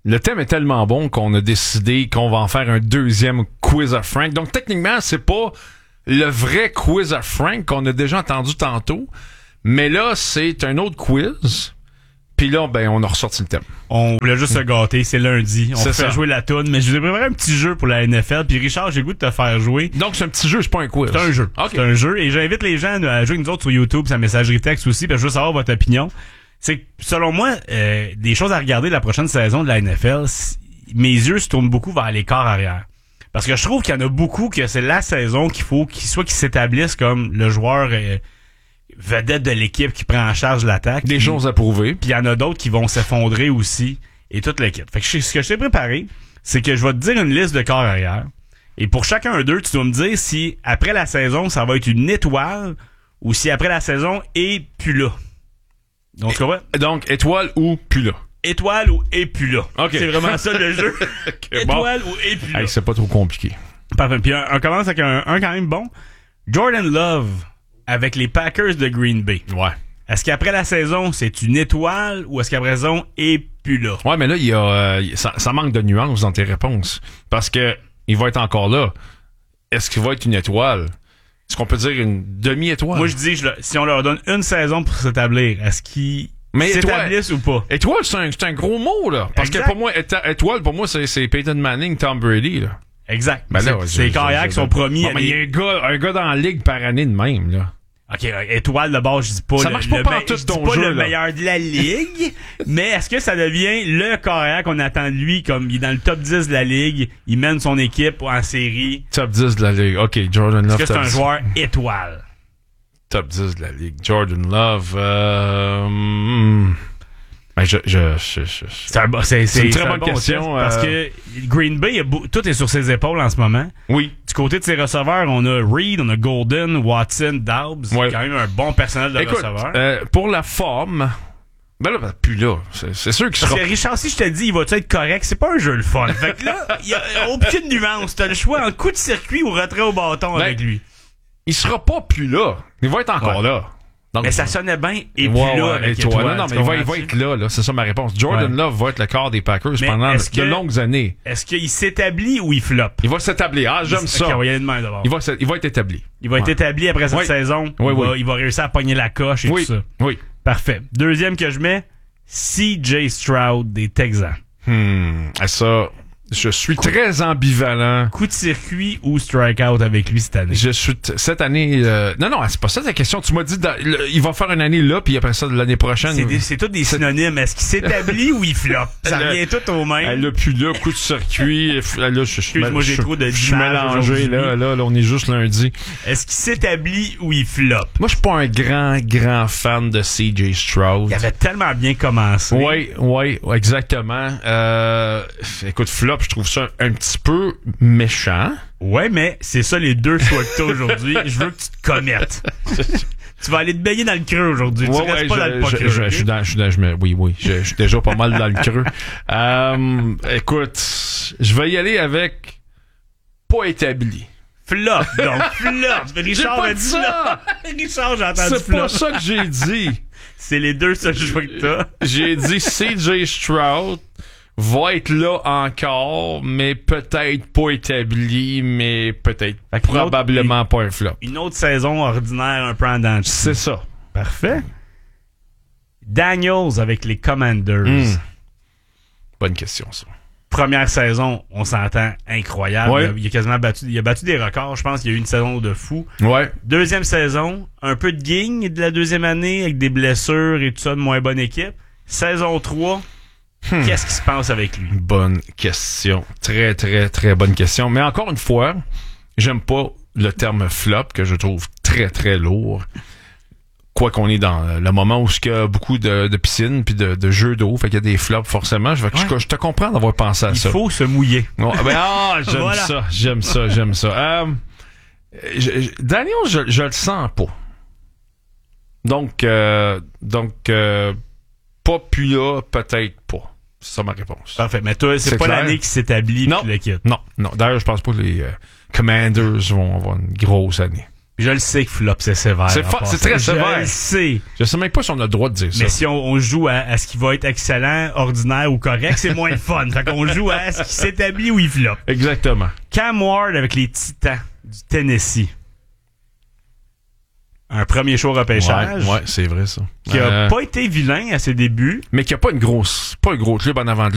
le thème est tellement bon qu'on a décidé qu'on va en faire un deuxième quiz à Frank. Donc, techniquement, c'est pas le vrai quiz à Frank qu'on a déjà entendu tantôt. Mais là, c'est un autre quiz. Puis là, ben, on a ressorti le thème. On voulait juste se gâter, c'est lundi. On fait jouer la toune, mais je vous ai préparé un petit jeu pour la NFL. Puis Richard, j'ai le goût de te faire jouer. Donc, c'est un petit jeu, c'est pas un quiz. C'est un jeu. Okay. C'est un jeu. Et j'invite les gens à jouer avec nous autres sur YouTube, sa messagerie texte aussi, parce que je veux savoir votre opinion. C'est que, selon moi, des choses à regarder la prochaine saison de la NFL, mes yeux se tournent beaucoup vers les corps arrière. Parce que je trouve qu'il y en a beaucoup que c'est la saison qu'il faut qu'ils s'établissent comme le joueur vedette de l'équipe qui prend en charge l'attaque. Des choses à prouver. Puis il y en a d'autres qui vont s'effondrer aussi, et toute l'équipe. Fait que ce que je t'ai préparé, c'est que je vais te dire une liste de corps arrière. Et pour chacun d'eux, tu dois me dire si après la saison, ça va être une étoile ou si après la saison, et plus là. Donc, étoile ou plus là. Étoile ou et plus là. Okay. C'est vraiment ça le jeu. Okay, étoile ou et plus là. Hey, c'est pas trop compliqué. Parfait. Puis on commence avec un quand même bon. Jordan Love avec les Packers de Green Bay. Ouais. Est-ce qu'après la saison, c'est une étoile ou est-ce qu'après la saison, et plus là? Ouais, mais là, il y a ça manque de nuances dans tes réponses. Parce que il va être encore là. Est-ce qu'il va être une étoile? Est-ce qu'on peut dire une demi-étoile? Moi, je dis, si on leur donne une saison pour s'établir, est-ce qu'ils s'établissent ou pas? Étoile, c'est un gros mot, là. Parce exact. que pour moi, étoile, pour moi, c'est Peyton Manning, Tom Brady, là. Exact. Ben là, c'est les carrières qui sont promis. Mais il y a un gars dans la ligue par année de même, là. OK, étoile de base, je dis pas ça marche pas partout ton jeu, le meilleur de la ligue, mais est-ce que ça devient le carrière qu'on attend de lui, comme il est dans le top 10 de la ligue, il mène son équipe en série? Top 10 de la ligue. OK, Jordan Love. Est-ce que c'est un joueur étoile? Top 10 de la ligue. Jordan Love, ben c'est une très bonne question. Parce que Green Bay, tout est sur ses épaules en ce moment. Oui. Du côté de ses receveurs, on a Reed, on a Golden, Watson, Doubs. Ouais. Quand même un bon personnel de receveurs. Pour la forme, ben là, plus là. C'est sûr qu'il sera... Parce que Richard, si je te dis, il va-tu être correct, c'est pas un jeu le fun. Fait que là, il y a aucune nuance. T'as le choix en coup de circuit ou retrait au bâton avec lui. Il sera pas plus là. Il va être encore là. Donc, mais ça sonnait bien et puis là avec étoile. Non, mais il va être là, c'est ça ma réponse. Jordan Love va être le corps des Packers pendant de longues années. Est-ce qu'il s'établit ou il floppe? Il va s'établir. Ah, j'aime ça. Okay, on va y aller de main d'abord. Il va être établi. Il va être établi après cette saison. Il va réussir à pogner la coche et tout ça. Oui. Parfait. Deuxième que je mets, CJ Stroud des Texans. Ça... Je suis très ambivalent. Coup de circuit ou strikeout avec lui cette année? Je suis cette année... Non, c'est pas ça ta question. Tu m'as dit il va faire une année là, puis après ça, l'année prochaine... C'est tous des synonymes. Est-ce qu'il s'établit ou il floppe? Ça revient tout au même. Elle a plus là, coup de circuit. Là, Excuse-moi, j'ai trop de je suis mélangé. Là, on est juste lundi. Est-ce qu'il s'établit ou il floppe? Moi, je suis pas un grand fan de CJ Stroud. Il avait tellement bien commencé. Oui, exactement. Écoute, flop, je trouve ça un petit peu méchant. Ouais, mais c'est ça les deux choix que t'as aujourd'hui. Je veux que tu te commettes. Tu vas aller te baigner dans le creux aujourd'hui. Tu restes pas dans le pas creux. Je suis déjà pas mal dans le creux. Écoute, je vais y aller avec pas établi. Flop, donc flop. Richard j'ai pas dit ça. Richard, j'ai entendu c'est flop. Pas ça que j'ai dit. C'est les deux seuls choix que t'as. J'ai dit CJ Stroud va être là encore, mais peut-être pas établi, mais peut-être probablement pas un flop. Une autre saison ordinaire un peu en danger. C'est ça. Parfait. Daniels avec les Commanders. Bonne question, ça. Première saison, on s'entend incroyable. Ouais. Il a quasiment battu des records. Je pense qu'il y a eu une saison de fou. Ouais. Deuxième saison, un peu de guigne de la deuxième année avec des blessures et tout ça, de moins bonne équipe. Saison 3, qu'est-ce qui se passe avec lui? Bonne question. Très, très, très bonne question. Mais encore une fois, j'aime pas le terme flop que je trouve très, très lourd. Quoi qu'on est dans le moment où il y a beaucoup de piscines puis de jeux d'eau, fait qu'il y a des flops forcément. Je te comprends d'avoir pensé à ça. Il faut se mouiller. J'aime voilà. j'aime ça. Daniel, je le sens pas. Donc, pas puis là, peut-être pas. C'est ça ma réponse. Parfait. Mais toi, c'est pas l'année qui s'établit puis le quitte. Non. D'ailleurs, je pense pas que les Commanders vont avoir une grosse année. Je le sais que flop, c'est sévère. C'est très sévère. Je le sais. Je sais même pas si on a le droit de dire ça. Mais si on joue à ce qui va être excellent, ordinaire ou correct, c'est moins le fun. Fait qu'on joue à ce qui s'établit ou il flop. Exactement. Cam Ward avec les Titans du Tennessee. Un premier show repêchage. Ouais, c'est vrai ça. Qui a pas été vilain à ses débuts. Mais qui a pas un gros club en avant de lui.